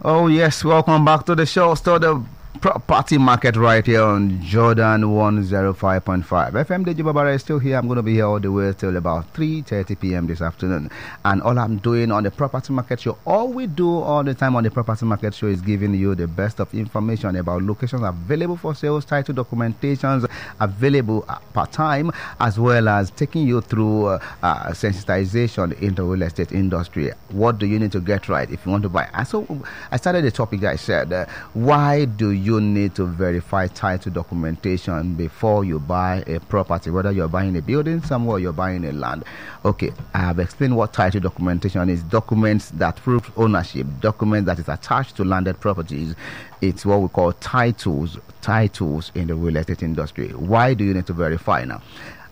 Oh yes, welcome back to the show. Still the property market right here on Jordan 105.5 FM. Deji Babara is still here. I'm going to be here all the way till about 3:30 p.m. this afternoon. And all I'm doing on the property market show, all we do all the time on the property market show is giving you the best of information about locations available for sales, title documentations available per time, as well as taking you through sensitization in the real estate industry. What do you need to get right if you want to buy? And so I started the topic. I said, why do you need to verify title documentation before you buy a property, whether you're buying a building somewhere or you're buying a land? Okay, I have explained what title documentation is. Documents that prove ownership, documents that is attached to landed properties. It's what we call titles in the real estate industry. Why do you need to verify now?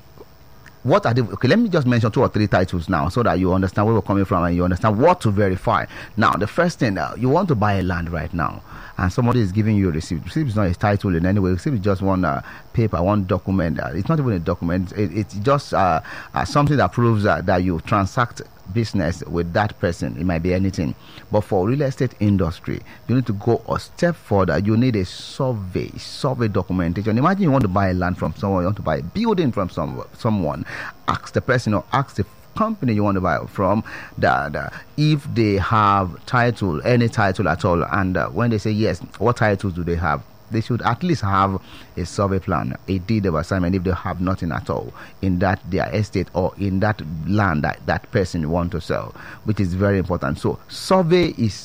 What are they? Okay, let me just mention 2 or 3 titles now so that you understand where we're coming from and you understand what to verify. Now, the first thing, you want to buy a land right now and somebody is giving you a receipt. Receipt is not a title in any way. Receipt is just one paper, one document. It's not even a document. It's just something that proves that you transact business with that person. It might be anything. But for real estate industry, you need to go a step further. You need a survey documentation. Imagine you want to buy a land from someone, you want to buy a building from someone. Ask the person or ask the company you want to buy from that if they have title, any title at all, and when they say yes, what titles do they have? They should at least have a survey plan, a deed of assignment if they have nothing at all in that their estate or in that land that person want to sell, which is very important. So survey is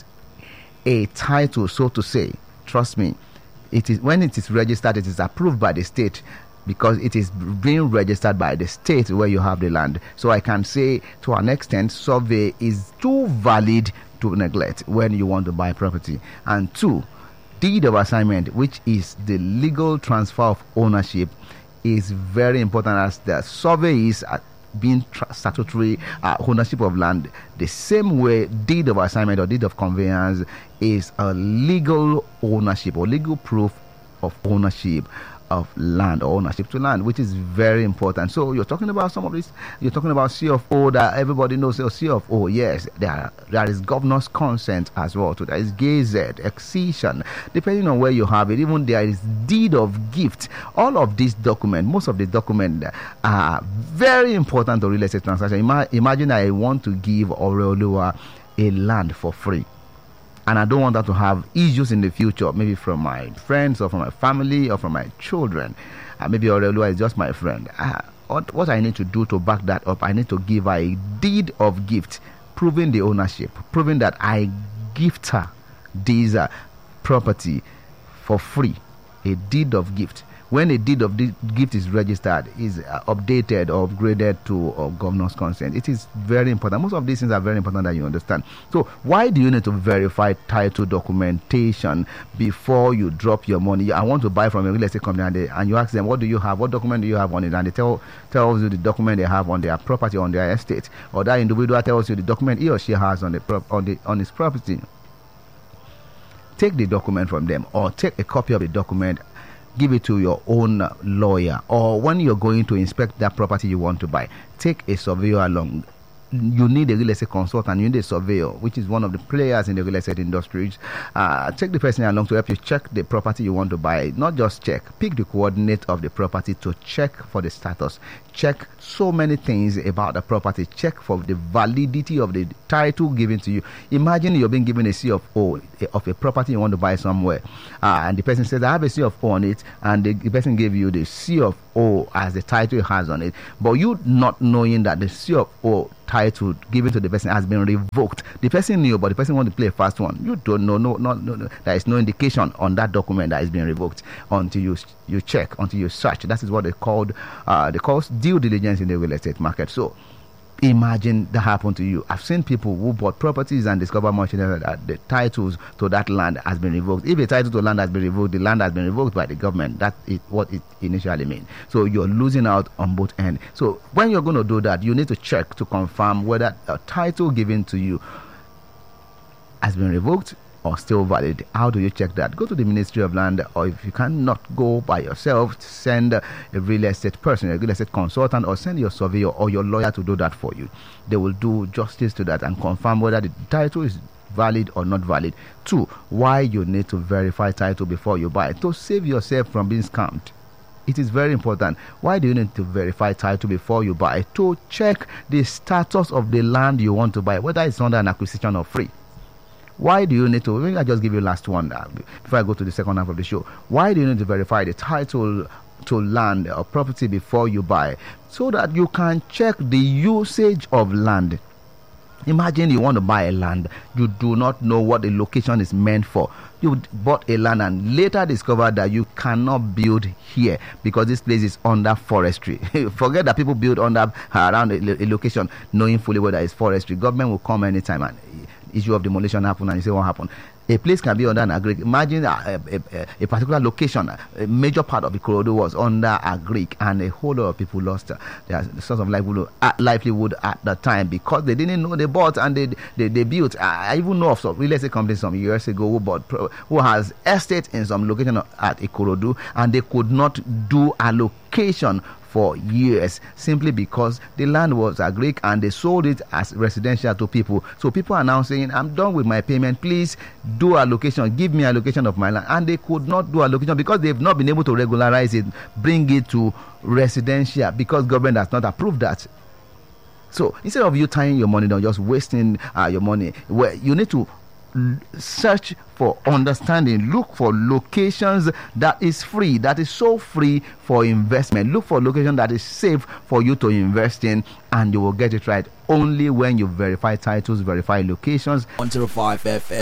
a title, so to say. Trust me, it is when it is registered, it is approved by the state, because it is being registered by the state where you have the land. So I can say to an extent, survey is too valid to neglect when you want to buy property. And 2, deed of assignment, which is the legal transfer of ownership, is very important, as the survey is being statutory ownership of land. The same way deed of assignment or deed of conveyance is a legal ownership or legal proof of ownership of land or ownership to land, which is very important. So you're talking about some of this. You're talking about C of O that everybody knows. C of O, yes, there is governor's consent as well. So there is gazette, accession, depending on where you have it. Even there is deed of gift. All of these documents, most of the documents are very important to real estate transaction. Imagine I want to give Oreoluwa a land for free, and I don't want that to have issues in the future, maybe from my friends or from my family or from my children. Maybe Oreoluwa is just my friend. What I need to do to back that up, I need to give her a deed of gift, proving the ownership, proving that I gift her this property for free. A deed of gift. When a deed of gift is registered, is updated or upgraded to governor's consent, it is very important. Most of these things are very important that you understand. So why do you need to verify title documentation before you drop your money? I want to buy from a real estate company, and you ask them, what do you have? What document do you have on it? And they tells you the document they have on their property, on their estate, or that individual tells you the document he or she has on his property. Take the document from them, or take a copy of the document, give it to your own lawyer, or when you're going to inspect that property you want to buy, take a surveyor along. You need a real estate consultant, you need a surveyor, which is one of the players in the real estate industry. Take the person along to help you check the property you want to buy. Not just check, pick the coordinate of the property to check for the status, check so many things about the property, check for the validity of the title given to you. Imagine you're being given a C of O of a property you want to buy somewhere, and the person says, I have a C of O on it, and the person gave you the C of O as the title it has on it, but you not knowing that the C of O title given to the person has been revoked. The person knew, but the person want to play a fast one. You don't know. No. There is no indication on that document that is being revoked until you check, until you search. That is what they call due diligence in the real estate market. So imagine that happened to you. I've seen people who bought properties and discover much later that the titles to that land has been revoked. If a title to land has been revoked, the land has been revoked by the government. That is what it initially means. So you're losing out on both ends. So when you're going to do that, you need to check to confirm whether a title given to you has been revoked or still valid. How do you check that? Go to the Ministry of Land, or if you cannot go by yourself, send a real estate person, a real estate consultant, or send your surveyor or your lawyer to do that for you. They will do justice to that and confirm whether the title is valid or not valid. 2, why you need to verify title before you buy, to save yourself from being scammed. It is very important. Why do you need to verify title before you buy? To check the status of the land you want to buy, whether it's under an acquisition or free. Why do you need to, maybe I just give you last one before I go to the second half of the show. Why do you need to verify the title to land or property before you buy? So that you can check the usage of land. Imagine you want to buy a land, you do not know what the location is meant for. You bought a land and later discovered that you cannot build here because this place is under forestry. Forget that people build around a location knowing fully whether it's forestry. Government will come anytime and issue of demolition happen and you say what happened. A place can be under an agric. Imagine a particular location, a major part of Ikorodu was under agric, and a whole lot of people lost their source of livelihood at the time because they didn't know they bought and they built. I even know of some real estate companies some years ago who has estate in some location at Ikorodu, and they could not do allocation for years simply because the land was agric and they sold it as residential to people. So people are now saying, I'm done with my payment, please do allocation, give me allocation of my land. And they could not do allocation because they've not been able to regularize it, bring it to residential, because government has not approved that. So instead of you tying your money down, just wasting your money, where you need to search for understanding, look for locations that is free, that is so free for investment. Look for location that is safe for you to invest in, and you will get it right only when you verify titles, verify locations. 105 FM.